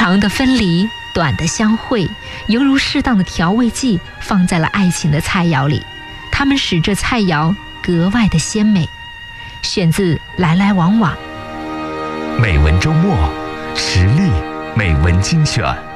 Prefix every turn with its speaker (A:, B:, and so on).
A: 长的分离，短的相会，犹如适当的调味剂放在了爱情的菜肴里，它们使这菜肴格外的鲜美。选自来来往往。
B: 美文周末，实力美文精选。